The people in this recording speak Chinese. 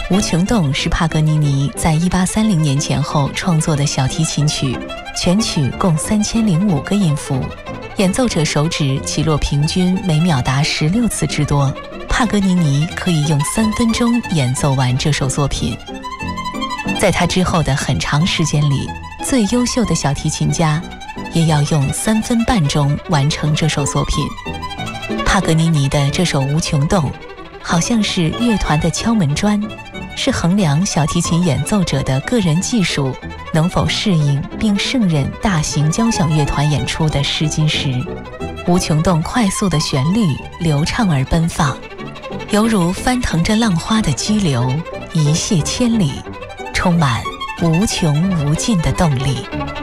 无穷动是帕格尼尼在1830年前后创作的小提琴曲，全曲共3005个音符，演奏者手指起落平均每秒达16次之多。帕格尼尼可以用3分钟演奏完这首作品。在他之后的很长时间里，最优秀的小提琴家也要用3分半钟完成这首作品。帕格尼尼的这首无穷动好像是乐团的敲门砖，是衡量小提琴演奏者的个人技术能否适应并胜任大型交响乐团演出的试金石。无穷动快速的旋律流畅而奔放，犹如翻腾着浪花的激流，一泻千里，充满无穷无尽的动力。